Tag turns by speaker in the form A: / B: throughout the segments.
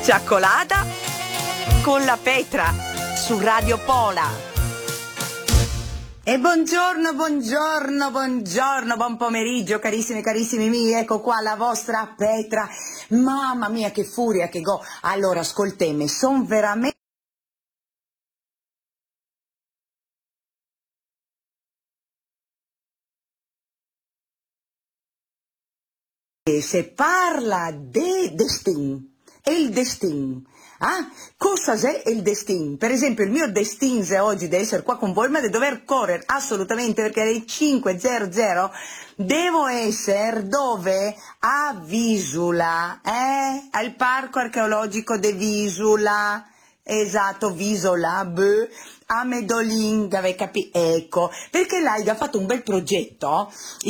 A: Ciaccolata con la Petra su Radio Pola. E buongiorno, buon pomeriggio carissime e carissimi miei, ecco qua la vostra Petra. Mamma mia che furia che go. Allora ascoltemi, son veramente se parla de destin. E il destin, cosa è il destin? Per esempio il mio destin è oggi di essere qua con voi, ma di dover correre assolutamente perché alle 5:00 devo essere dove? A Visula, al parco archeologico di Visula. Esatto, Visola, a Medolin, ecco, perché là ha fatto un bel progetto,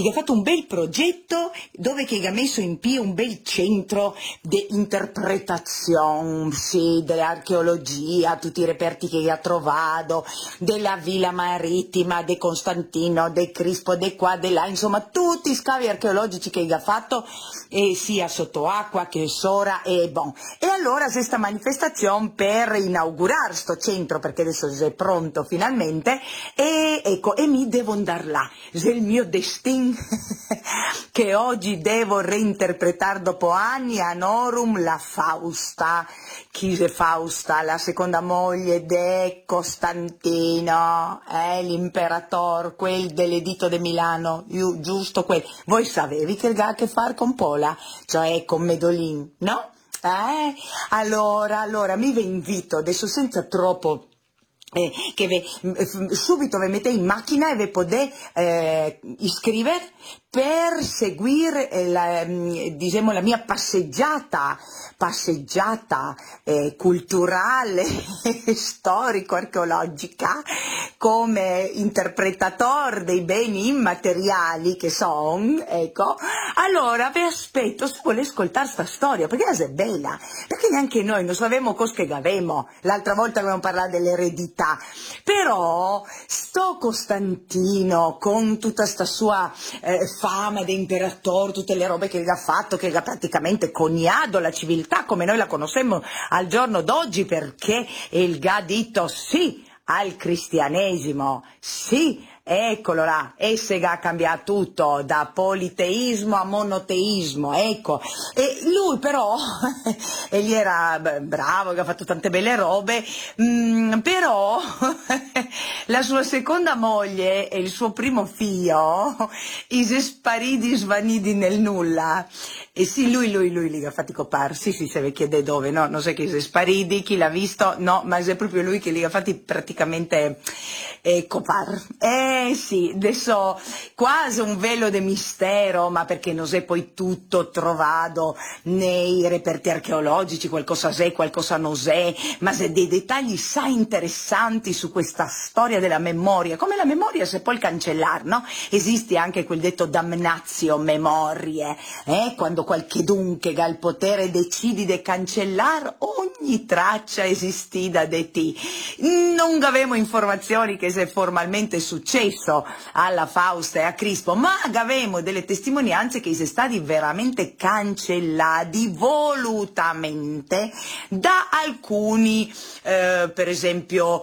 A: dove che ha messo in piedi un bel centro di interpretazione, sì, dell'archeologia, tutti i reperti che ha trovato, della Villa Marittima, di Costantino, di Crispo, di qua, di là, insomma, tutti i scavi archeologici che ha fatto, sia sottoacqua che sopra, e bon. E allora c'è questa manifestazione per inaugurare sto centro, perché adesso è pronto finalmente, e ecco, e mi devo andare là, è il mio destino che oggi devo reinterpretare dopo anni a Norum la Fausta. Chi è Fausta? La seconda moglie di Costantino, l'imperatore, quel dell'editto di Milano, giusto quel. Voi sapevi che ha a che fare con Pola, cioè con Medolin, no? Allora mi vi invito adesso senza troppo che subito vi mettete in macchina e vi potete iscrivere per seguire la mia passeggiata culturale storico-archeologica come interpretatore dei beni immateriali che sono, ecco. Allora vi aspetto se volete ascoltare sta storia, perché è bella, perché neanche noi non sapevamo cosa che avevamo. L'altra volta abbiamo parlato dell'eredità, però sto Costantino con tutta sta sua fama di imperatore, tutte le robe che ha fatto, che ha praticamente coniato la civiltà come noi la conosciamo al giorno d'oggi, perché il gadito sì al cristianesimo, sì, eccolo là, esse ha cambiato tutto, da politeismo a monoteismo, ecco. E lui però, egli era bravo, che ha fatto tante belle robe, però la sua seconda moglie e il suo primo figlio, si spariti, svaniti nel nulla. E sì, lui li ha fatti copare, sì, se vi chiede dove, no, non so che si spariti, chi l'ha visto, no, ma è proprio lui che li ha fatti praticamente copare. Sì, adesso quasi un velo di mistero, ma perché non è poi tutto trovato nei reperti archeologici, qualcosa c'è, qualcosa non c'è, ma c'è dei dettagli interessanti su questa storia della memoria, come la memoria si può cancellare, no? Esiste anche quel detto damnatio memorie, quando qualchedun che ha il potere decidi di cancellare ogni traccia esistita di te. Non avevamo informazioni che se formalmente è successo alla Fausta e a Crispo, ma avevamo delle testimonianze che sono stati veramente cancellati volutamente da alcuni, per esempio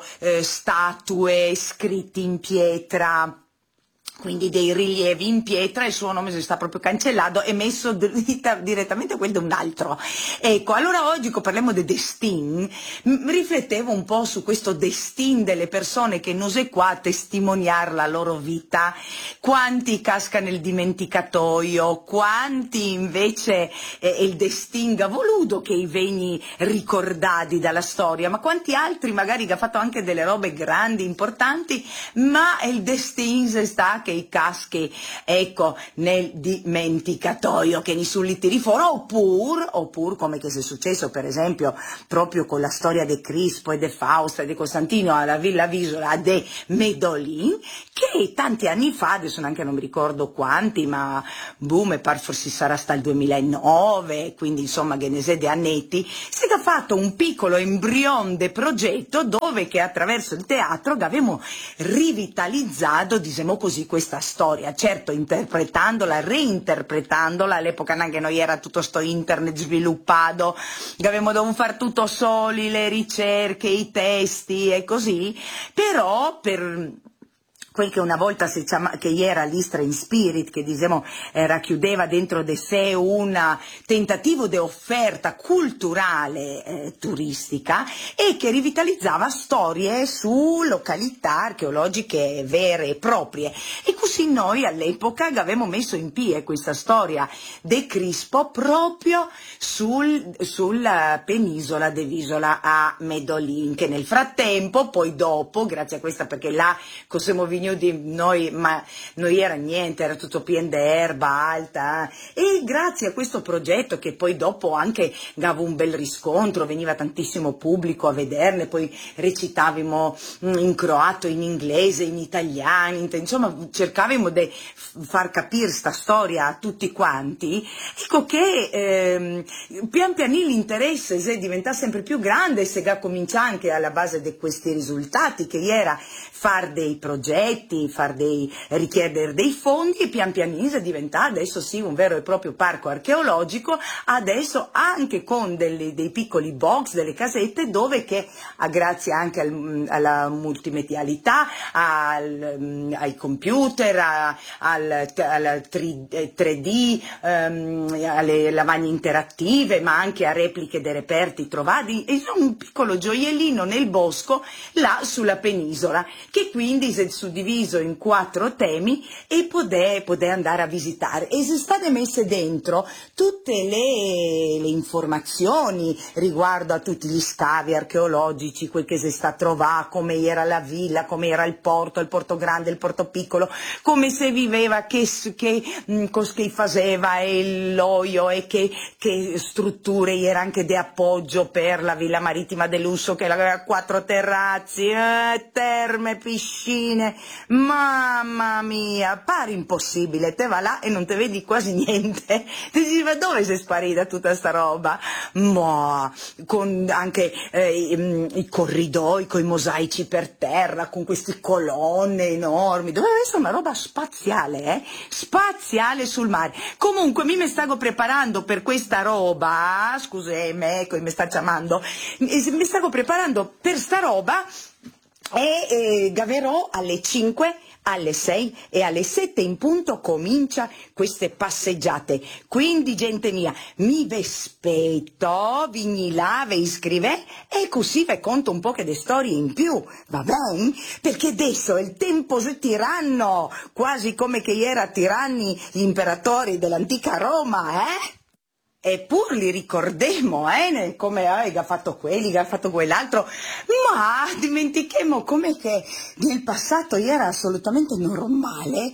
A: statue, scritti in pietra, quindi dei rilievi in pietra. Il suo nome si sta proprio cancellato e messo direttamente quello di un altro. Ecco, allora oggi parliamo di destin, riflettevo un po' su questo destin delle persone che non è qua a testimoniare la loro vita, quanti casca nel dimenticatoio, quanti invece il destin ha voluto che i vegni ricordati dalla storia, ma quanti altri magari che ha fatto anche delle robe grandi, importanti, ma il destin sta che i caschi, ecco, nel dimenticatoio, che nessuno li tiri fuori, oppure come che è successo per esempio proprio con la storia di Crispo e di Fausta e di Costantino alla Villa Visola de Medolin, che tanti anni fa, adesso anche non mi ricordo quanti, ma boom, e par forse sarà sta il 2009, quindi insomma che ne sé di annetti, si è fatto un piccolo embrione di progetto dove che attraverso il teatro avevamo rivitalizzato, diciamo così, questa storia, certo interpretandola, reinterpretandola, all'epoca anche noi era tutto sto internet sviluppato, che avevamo dovuto fare tutto soli, le ricerche, i testi e così, però per quel che una volta che era l'Istra in Spirit, che diciamo racchiudeva dentro di sé un tentativo di offerta culturale turistica e che rivitalizzava storie su località archeologiche vere e proprie. E così noi all'epoca avevamo messo in piedi questa storia de Crispo proprio sulla penisola dell'isola a Medellin, che nel frattempo, poi dopo, grazie a questa, perché là cosimo di noi, ma non era niente, era tutto pieno di erba alta, e grazie a questo progetto che poi dopo anche dava un bel riscontro, veniva tantissimo pubblico a vederne, poi recitavamo in croato, in inglese, in italiano, insomma cercavamo di far capire sta storia a tutti quanti, ecco che pian pianino l'interesse se diventa sempre più grande, se comincia anche alla base di questi risultati, che era far dei progetti, richiedere dei fondi, e pian pianino diventa adesso sì un vero e proprio parco archeologico, adesso anche con dei piccoli box, delle casette, dove che grazie anche alla multimedialità, ai computer, al 3D, alle lavagne interattive, ma anche a repliche dei reperti trovati, e un piccolo gioiellino nel bosco là sulla penisola, che quindi si è suddiviso in 4 temi e poter andare a visitare, e sono state messe dentro tutte le informazioni riguardo a tutti gli scavi archeologici, quel che si sta trovando, come era la villa, come era il porto grande, il porto piccolo, come si viveva, che faceva il loio, e che strutture era anche di appoggio per la villa marittima del lusso, che aveva 4 terrazzi, terme, piscine, mamma mia, pare impossibile, te va là e non te vedi quasi niente, ti dici ma dove sei sparita tutta sta roba? Con anche i corridoi, con i mosaici per terra, con queste colonne enormi, doveva essere una roba spaziale, spaziale sul mare. Comunque mi stavo preparando per questa roba, scusami, mi sta chiamando, mi stavo preparando per sta roba, e gaverò alle 5, alle 6 e alle 7 in punto comincia queste passeggiate. Quindi gente mia, mi vespetto, vigni là, ve iscrive, e così ve conto un po' che de storie in più, va bene? Perché adesso il tempo è tiranno, quasi come che era tiranni gli imperatori dell'antica Roma, eh? Eppur li ricordiamo, come che ha fatto quelli, che ha fatto quell'altro, ma dimentichiamo come che nel passato era assolutamente normale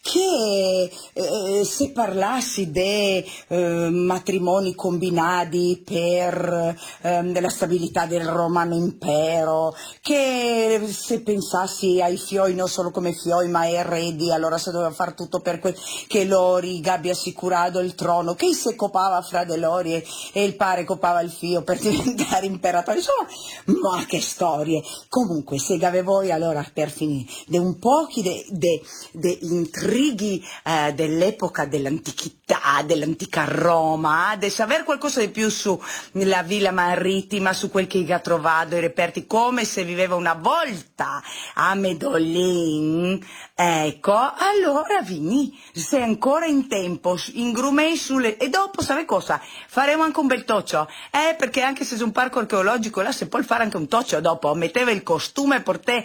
A: che se parlassi di matrimoni combinati per la stabilità del Romano Impero, che se pensassi ai fioi non solo come fioi ma ai eredi, allora si doveva fare tutto per che Lori abbia assicurato il trono, che si copava fra de Lori e il pare copava il fio per diventare imperatore, insomma, ma che storie. Comunque se voi allora per finire de un pochi de intrighi dell'epoca dell'antichità, dell'antica Roma, di sapere qualcosa di più sulla villa marittima, su quel che ha trovato, i reperti, come se viveva una volta a Medellin, ecco, allora vini, sei ancora in tempo, ingrumei sulle, e dopo sai cosa? Faremo anche un bel toccio, perché anche se è un parco archeologico là si può fare anche un toccio dopo, metteva il costume, portè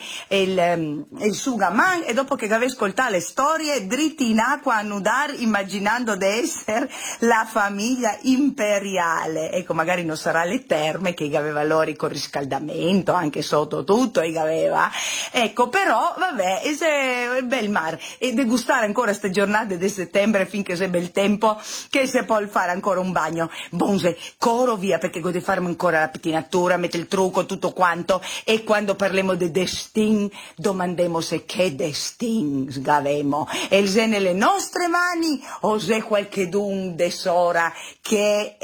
A: il sugaman, e dopo che avevi ascoltato le storie dritti in acqua a nudare immaginando di essere la famiglia imperiale, ecco, magari non sarà le terme che aveva loro con riscaldamento anche sotto tutto e aveva, ecco, però vabbè, è bel mare, e degustare ancora queste giornate di settembre finché c'è bel tempo, che si può fare ancora un bagno. Bonse, coro via, perché devo farmi ancora la pettinatura, mettere il trucco, tutto quanto, e quando parliamo di destin domandemo se che destin avemo, El se nelle nostre mani o se qualchedun de sora che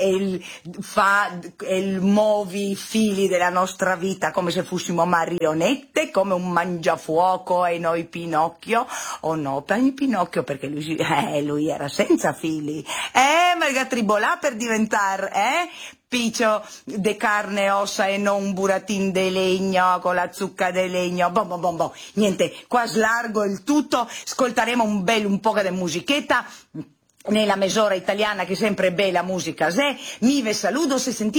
A: muovi i fili della nostra vita come se fossimo marionette, come un mangiafuoco e noi Pinocchio, o no, Pinocchio perché lui era senza fili, ma tribolà per diventare, piccio de carne e ossa e non un buratin de legno con la zucca de legno. Boh. Niente, qua slargo il tutto, ascolteremo un po' di musichetta nella mesora italiana che sempre bella musica. Mi ve saluto, se sentite